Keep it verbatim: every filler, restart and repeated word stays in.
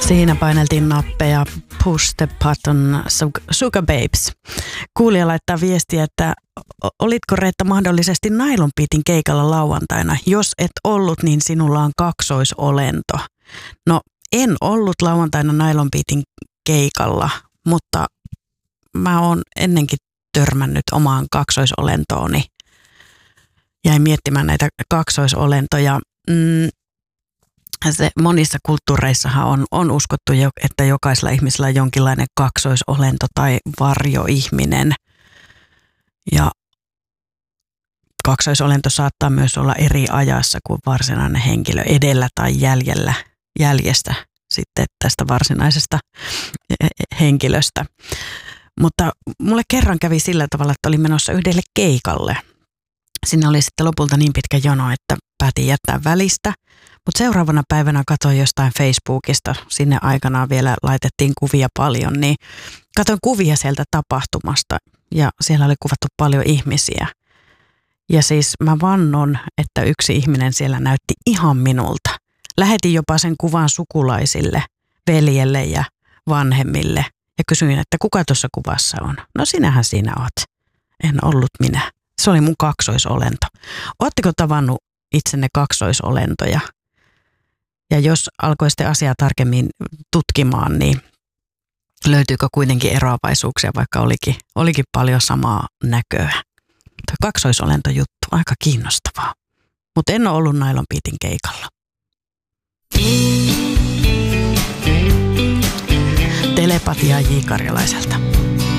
Siinä paineltiin nappeja Push the Button Sugar Babes. Kuulija laittaa viestiä, että olitko Reetta mahdollisesti Nylon Beatin keikalla lauantaina? Jos et ollut, niin sinulla on kaksoisolento. No en ollut lauantaina Nylon Beatin keikalla, mutta mä oon ennenkin törmännyt omaan kaksoisolentooni. Jäin miettimään näitä kaksoisolentoja. Mm, se monissa kulttuureissahan on, on uskottu, että jokaisella ihmisellä on jonkinlainen kaksoisolento tai varjoihminen. Ja kaksoisolento saattaa myös olla eri ajassa kuin varsinainen henkilö, edellä tai jäljellä, jäljestä sitten tästä varsinaisesta henkilöstä. Mutta mulle kerran kävi sillä tavalla, että olin menossa yhdelle keikalle. Siinä oli sitten lopulta niin pitkä jono, että päätin jättää välistä. Mutta seuraavana päivänä katsoin jostain Facebookista, sinne aikanaan vielä laitettiin kuvia paljon, niin katsoin kuvia sieltä tapahtumasta ja siellä oli kuvattu paljon ihmisiä. Ja siis mä vannon, että yksi ihminen siellä näytti ihan minulta. Lähetin jopa sen kuvan sukulaisille, veljelle ja vanhemmille ja kysyin, että kuka tuossa kuvassa on. No sinähän siinä oot. En ollut minä. Se oli mun kaksoisolento. Ootteko tavannut itsenne kaksoisolentoja? Ja jos alkoisitte asiaa tarkemmin tutkimaan, niin löytyykö kuitenkin eroavaisuuksia, vaikka olikin, olikin paljon samaa näköä. Tuo kaksoisolentojuttu, aika kiinnostavaa. Mutta en ole ollut Nylon Beatin keikalla. Telepatia J. Karjalaiselta.